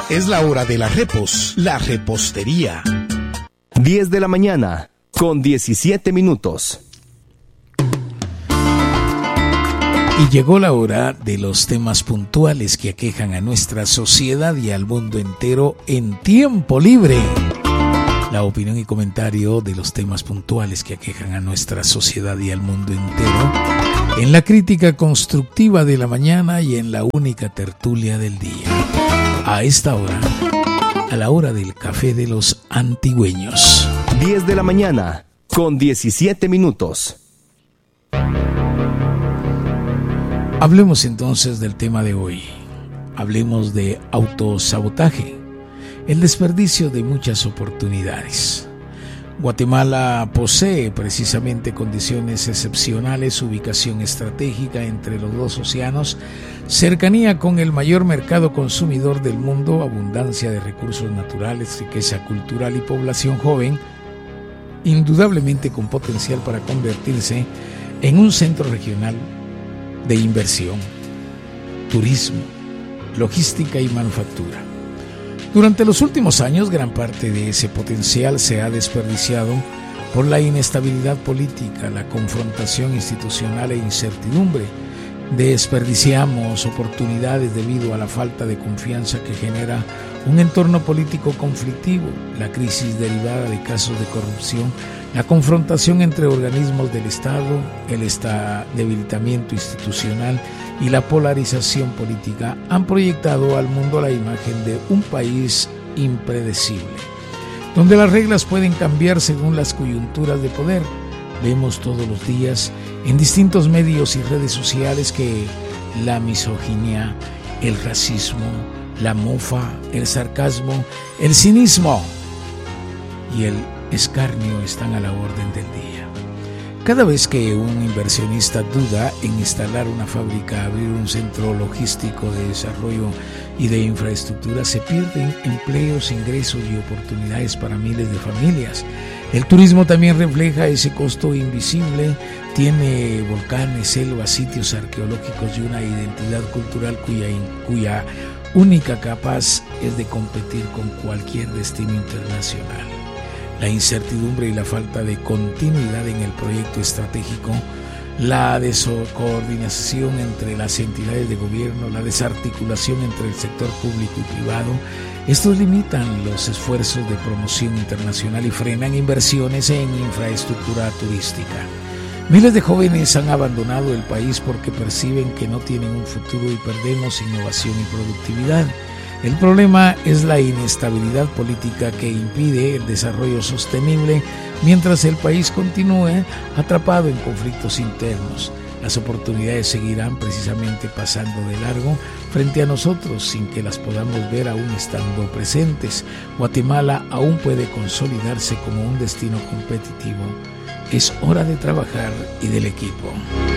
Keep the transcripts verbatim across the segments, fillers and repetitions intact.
Es la hora de la repos, la repostería. diez de la mañana, con diecisiete minutos. Y llegó la hora de los temas puntuales que aquejan a nuestra sociedad y al mundo entero en tiempo libre. La opinión y comentario de los temas puntuales que aquejan a nuestra sociedad y al mundo entero en la crítica constructiva de la mañana y en la única tertulia del día. A esta hora, a la hora del café de los antigüeños. diez de la mañana, con diecisiete minutos. Hablemos entonces del tema de hoy. Hablemos de autosabotaje, el desperdicio de muchas oportunidades. Guatemala posee precisamente condiciones excepcionales, ubicación estratégica entre los dos océanos, cercanía con el mayor mercado consumidor del mundo, abundancia de recursos naturales, riqueza cultural y población joven, indudablemente con potencial para convertirse en un centro regional de inversión, turismo, logística y manufactura. Durante los últimos años, gran parte de ese potencial se ha desperdiciado por la inestabilidad política, la confrontación institucional e incertidumbre. Desperdiciamos oportunidades debido a la falta de confianza que genera un entorno político conflictivo, la crisis derivada de casos de corrupción, la confrontación entre organismos del Estado, el esta debilitamiento institucional y la polarización política han proyectado al mundo la imagen de un país impredecible, donde las reglas pueden cambiar según las coyunturas de poder. Vemos todos los días en distintos medios y redes sociales que la misoginia, el racismo, la mofa, el sarcasmo, el cinismo y el escarnio están a la orden del día. Cada vez que un inversionista duda en instalar una fábrica, abrir un centro logístico de desarrollo y de infraestructura, se pierden empleos, ingresos y oportunidades para miles de familias. El turismo también refleja ese costo invisible, tiene volcanes, selvas, sitios arqueológicos y una identidad cultural cuya, cuya única capaz es de competir con cualquier destino internacional. La incertidumbre y la falta de continuidad en el proyecto estratégico, la descoordinación entre las entidades de gobierno, la desarticulación entre el sector público y privado, estos limitan los esfuerzos de promoción internacional y frenan inversiones en infraestructura turística. Miles de jóvenes han abandonado el país porque perciben que no tienen un futuro y perdemos innovación y productividad. El problema es la inestabilidad política que impide el desarrollo sostenible mientras el país continúe atrapado en conflictos internos. Las oportunidades seguirán precisamente pasando de largo frente a nosotros sin que las podamos ver aún estando presentes. Guatemala aún puede consolidarse como un destino competitivo. Es hora de trabajar y del equipo.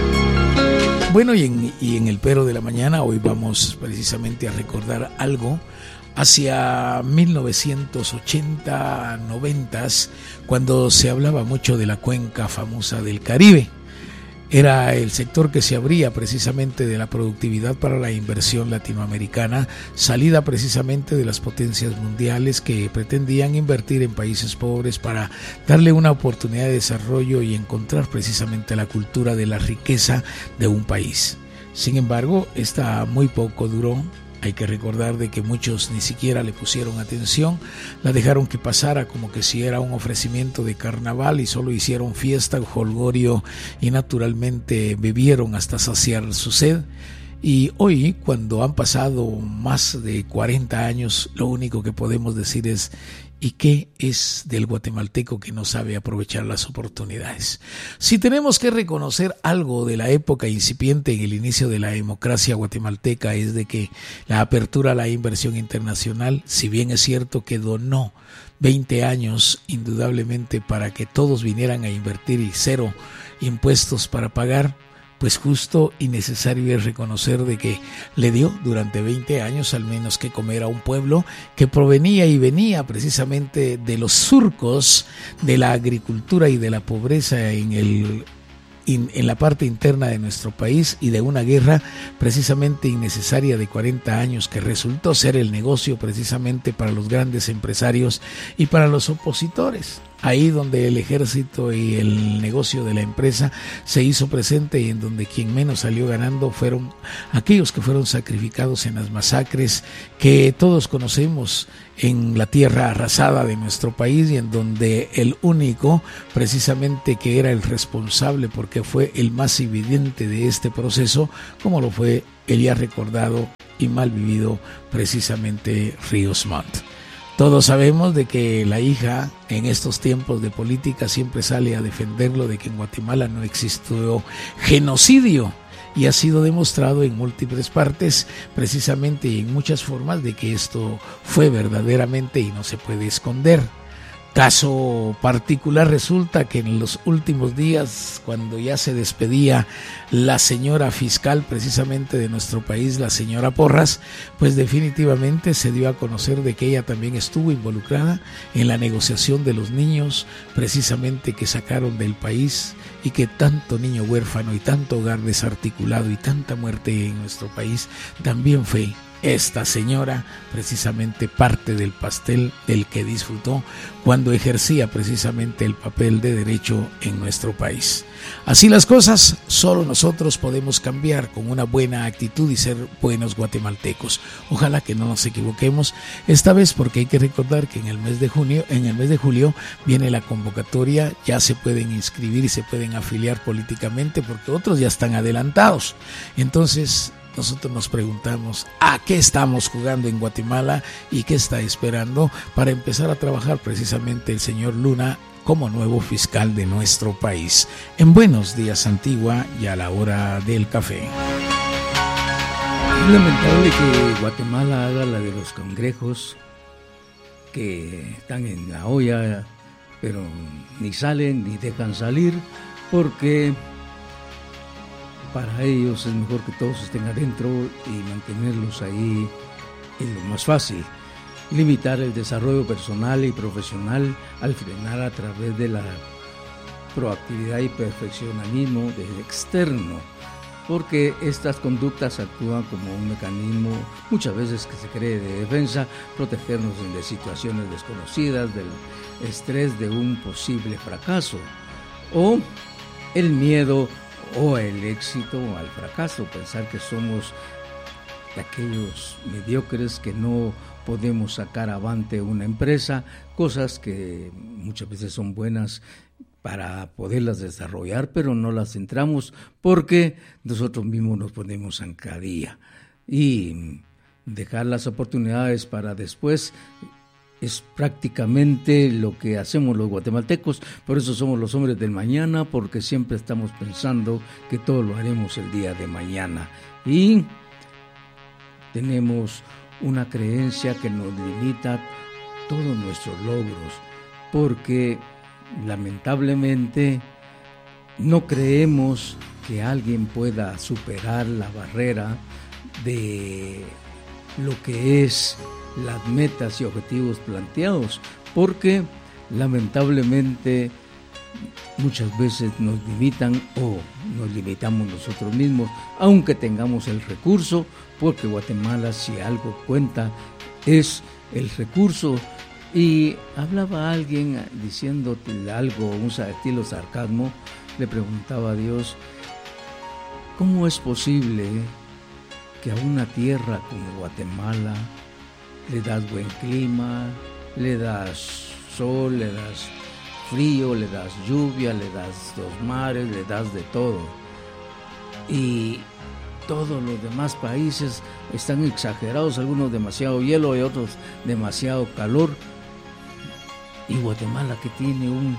Bueno, y en, y en el Pero de la Mañana hoy vamos precisamente a recordar algo hacia mil novecientos ochenta, noventa, cuando se hablaba mucho de la cuenca famosa del Caribe. Era el sector que se abría precisamente de la productividad para la inversión latinoamericana, salida precisamente de las potencias mundiales que pretendían invertir en países pobres para darle una oportunidad de desarrollo y encontrar precisamente la cultura de la riqueza de un país. Sin embargo, esta muy poco duró. Hay que recordar de que muchos ni siquiera le pusieron atención, la dejaron que pasara como que si era un ofrecimiento de carnaval y solo hicieron fiesta, jolgorio y naturalmente bebieron hasta saciar su sed. Y hoy, cuando han pasado más de cuarenta años, lo único que podemos decir es: ¿y qué es del guatemalteco que no sabe aprovechar las oportunidades? Si tenemos que reconocer algo de la época incipiente en el inicio de la democracia guatemalteca, es de que la apertura a la inversión internacional, si bien es cierto que donó veinte años indudablemente para que todos vinieran a invertir y cero impuestos para pagar, pues justo y necesario es reconocer de que le dio durante veinte años al menos que comer a un pueblo que provenía y venía precisamente de los surcos de la agricultura y de la pobreza en el in, en la parte interna de nuestro país y de una guerra precisamente innecesaria de cuarenta años que resultó ser el negocio precisamente para los grandes empresarios y para los opositores. Ahí donde el ejército y el negocio de la empresa se hizo presente y en donde quien menos salió ganando fueron aquellos que fueron sacrificados en las masacres que todos conocemos en la tierra arrasada de nuestro país, y en donde el único precisamente que era el responsable, porque fue el más evidente de este proceso, como lo fue el ya recordado y mal vivido precisamente Ríos Montt. Todos sabemos de que la hija en estos tiempos de política siempre sale a defenderlo, de que en Guatemala no existió genocidio, y ha sido demostrado en múltiples partes precisamente y en muchas formas de que esto fue verdaderamente y no se puede esconder. Caso particular resulta que en los últimos días, cuando ya se despedía la señora fiscal precisamente de nuestro país, la señora Porras, pues definitivamente se dio a conocer de que ella también estuvo involucrada en la negociación de los niños precisamente que sacaron del país, y que tanto niño huérfano y tanto hogar desarticulado y tanta muerte en nuestro país también fue esta señora precisamente parte del pastel del que disfrutó cuando ejercía precisamente el papel de derecho en nuestro país. Así las cosas, solo nosotros podemos cambiar con una buena actitud y ser buenos guatemaltecos. Ojalá que no nos equivoquemos esta vez, porque hay que recordar que en el mes de junio, en el mes de julio viene la convocatoria, ya se pueden inscribir y se pueden afiliar políticamente porque otros ya están adelantados. Entonces, nosotros nos preguntamos a qué estamos jugando en Guatemala y qué está esperando para empezar a trabajar precisamente el señor Luna como nuevo fiscal de nuestro país. En Buenos Días Antigua y a la hora del café. Es lamentable que Guatemala haga la de los cangrejos que están en la olla, pero ni salen ni dejan salir, porque para ellos es mejor que todos estén adentro y mantenerlos ahí es lo más fácil. Limitar el desarrollo personal y profesional al frenar a través de la proactividad y perfeccionamismo del externo, porque estas conductas actúan como un mecanismo muchas veces que se cree de defensa, protegernos de situaciones desconocidas, del estrés de un posible fracaso, o el miedo o el éxito o al fracaso, pensar que somos aquellos mediocres que no podemos sacar avante una empresa, cosas que muchas veces son buenas para poderlas desarrollar, pero no las centramos porque nosotros mismos nos ponemos zancadilla, y dejar las oportunidades para después es prácticamente lo que hacemos los guatemaltecos. Por eso somos los hombres del mañana, porque siempre estamos pensando que todo lo haremos el día de mañana, y tenemos una creencia que nos limita todos nuestros logros, porque lamentablemente no creemos que alguien pueda superar la barrera de lo que es las metas y objetivos planteados, porque lamentablemente muchas veces nos limitan o nos limitamos nosotros mismos, aunque tengamos el recurso, porque Guatemala, si algo cuenta, es el recurso. Y hablaba alguien diciendo algo, un estilo sarcasmo, le preguntaba a Dios, ¿cómo es posible que a una tierra como Guatemala le das buen clima, le das sol, le das frío, le das lluvia, le das los mares, le das de todo, y todos los demás países están exagerados, algunos demasiado hielo y otros demasiado calor, y Guatemala, que tiene un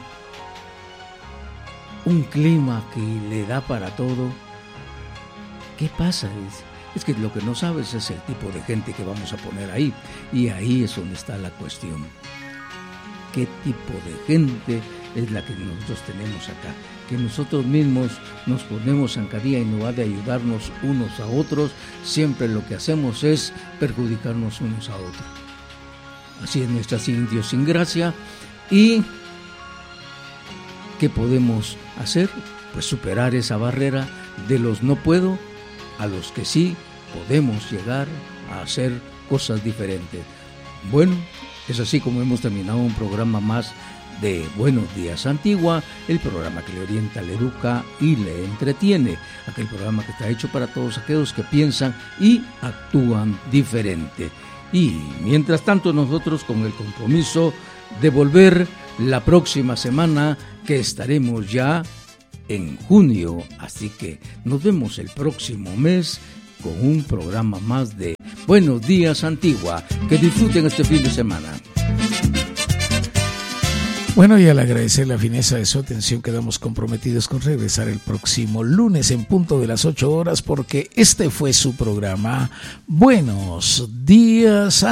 un clima que le da para todo? ¿Qué pasa? Es, es que lo que no sabes es el tipo de gente que vamos a poner ahí, y ahí es donde está la cuestión. ¿Qué tipo de gente es la que nosotros tenemos acá? Que nosotros mismos nos ponemos zancadilla y no va de ayudarnos unos a otros, siempre lo que hacemos es perjudicarnos unos a otros. Así es nuestra idiosincrasia. ¿Y qué podemos hacer? pues superar esa barrera de los no puedo a los que sí podemos llegar a hacer cosas diferentes. Bueno, es así como hemos terminado un programa más de Buenos Días Antigua, el programa que le orienta, le educa y le entretiene, aquel programa que está hecho para todos aquellos que piensan y actúan diferente. Y mientras tanto nosotros con el compromiso de volver la próxima semana, que estaremos ya en junio, así que nos vemos el próximo mes con un programa más de Buenos Días Antigua. Que disfruten este fin de semana. Bueno, y al agradecer la fineza de su atención, quedamos comprometidos con regresar el próximo lunes en punto de las ocho horas, porque este fue su programa Buenos Días